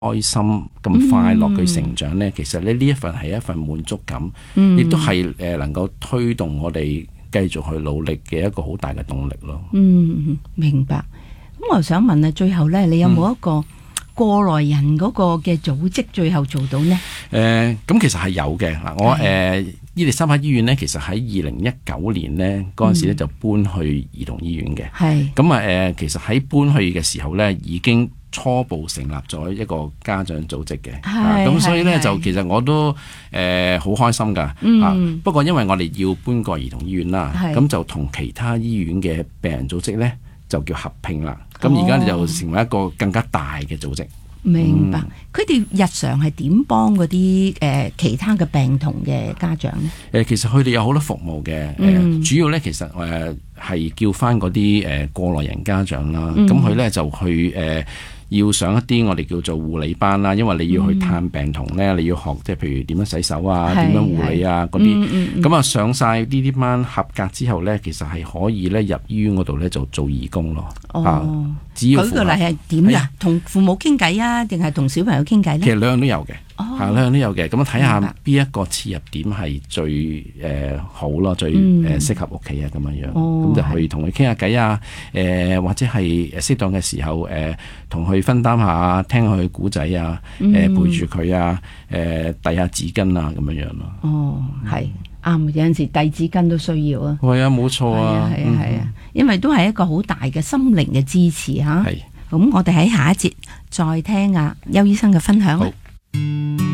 開心、咁快樂去成長呢，其實呢一份係一份滿足感，亦都係能夠推動我哋繼續去努力嘅一個好大嘅動力咯。 明白。咁我想問啊，最後呢，你有冇一個過來人嗰個嘅組織最後做到呢？ 咁其實係有嘅嗱，我伊利沙伯醫院呢，其實喺2019年呢嗰陣時咧就搬去兒童醫院嘅。係咁其實喺搬去嘅時候呢，已經初步成立咗一個家長組織嘅。咁所以呢，就其實我都好開心㗎。不過因為我哋要搬過兒童醫院啦，咁就同其他醫院嘅病人組織呢，就叫合併啦。咁而家就成為一個更加大嘅組織。 明白。佢哋日常係點幫嗰啲其他嘅病童嘅家長呢？ 其實佢哋有好多服務嘅。主要呢，其實係叫翻嗰啲過來人家長啦。咁佢呢，就去要上一啲我哋叫做護理班啦，因為你要去探病童呢，你要學即係譬如點樣洗手啊，點樣護理啊嗰啲。咁上晒呢啲班合格之後呢，其實係可以呢入醫院嗰度呢就做義工咯。只要舉個例係點㗎？同父母傾偈啊，定係同小朋友傾偈呢？ 其實兩樣都有嘅。兩樣都有嘅。咁睇下邊一個切入點係最好咯，最適合屋企啊咁樣。咁就去同佢傾下偈啊，或者係適當嘅時候同佢分擔下，聽下佢古仔啊，陪住佢啊，遞下紙巾啊咁樣咯。 係啱，有陣時遞紙巾都需要啊。 係啊，冇錯啊。 係啊，因為都係一個好大嘅心靈嘅支持嚇。咁我哋喺下一節再聽邱醫生嘅分享。